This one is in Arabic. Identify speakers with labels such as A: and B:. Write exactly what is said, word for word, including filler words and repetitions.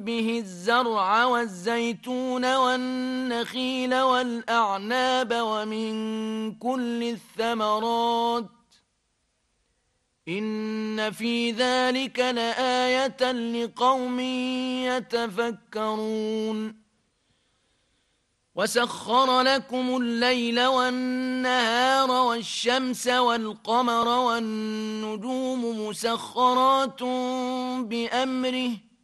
A: به الزرع والزيتون والنخيل والأعناب ومن كل الثمرات إن في ذلك لآية لقوم يتفكرون وسخر لكم الليل والنهار والشمس والقمر والنجوم مسخرات بأمره